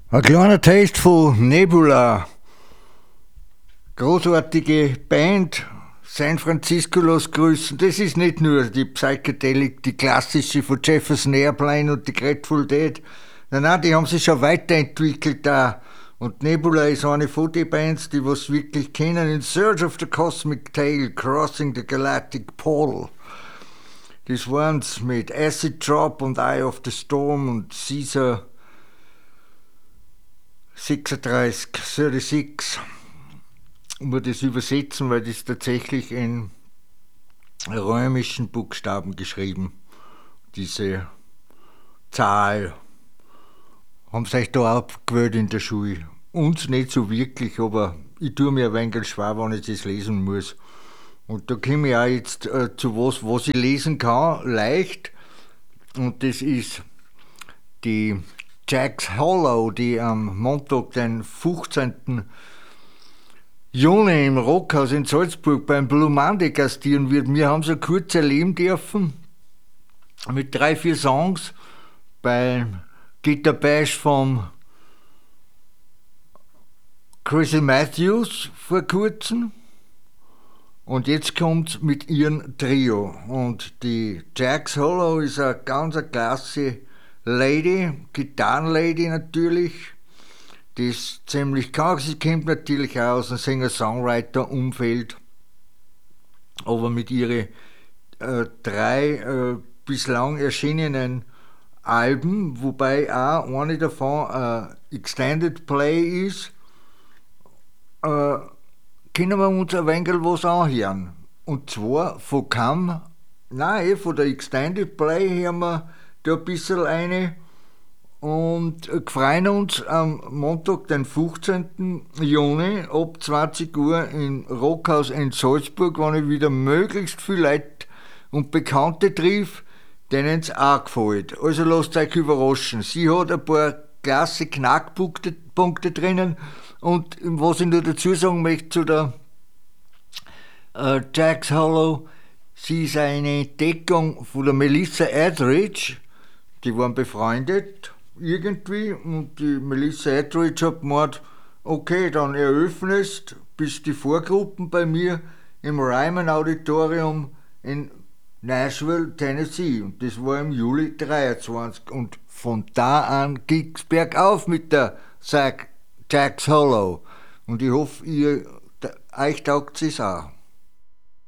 Ein kleiner Taste von Nebula. Großartige Band. San Francisco los grüßen. Das ist nicht nur die Psychedelic, die klassische von Jefferson Airplane und die Grateful Dead. Nein, die haben sich schon weiterentwickelt da. Und Nebula ist eine von den Bands, die was wirklich kennen. In Search of the Cosmic Tail, Crossing the Galactic Portal. Das waren's mit Acid Drop und Eye of the Storm und Caesar 36. Ich muss das übersetzen, weil das tatsächlich in römischen Buchstaben geschrieben, diese Zahl. Haben sie euch da abgewöhnt in der Schule? Uns nicht so wirklich, aber ich tue mir ein wenig schwer, wenn ich das lesen muss. Und da komme ich auch jetzt zu was ich lesen kann, leicht. Und das ist die Jack's Hollow, die am Montag, den 15. Juni im Rockhaus in Salzburg beim Blue Monday gastieren wird. Wir haben so kurz erleben dürfen mit 3-4 Songs beim Guitar Bash von Chrissy Matthews vor kurzem. Und jetzt kommt mit ihrem Trio. Und die Jack's Hollow ist eine ganz klasse Lady, Gitarrenlady natürlich. Die ist ziemlich karg. Sie kommt natürlich auch aus dem Singer-Songwriter-Umfeld. Aber mit ihren 3 bislang erschienenen Alben, wobei auch eine davon Extended Play ist, können wir uns ein wenig was anhören. Und zwar von von der Extended Play hören wir da ein bisschen eine und freuen uns am Montag, den 15. Juni ab 20 Uhr im Rockhaus in Salzburg, wenn ich wieder möglichst viele Leute und Bekannte triff, denen es auch gefällt. Also lasst euch überraschen. Sie hat ein paar klasse Knackpunkte drinnen und was ich nur dazu sagen möchte zu der Jack's Hollow, sie ist eine Entdeckung von der Melissa Etheridge. Die waren befreundet irgendwie und die Melissa Etheridge hat gemeint, okay, dann eröffnest bis die Vorgruppen bei mir im Ryman Auditorium in Nashville, Tennessee. Und das war im Juli 23. Und von da an ging's bergauf mit der Jack's Hollow. Und ich hoffe, euch taugt es auch.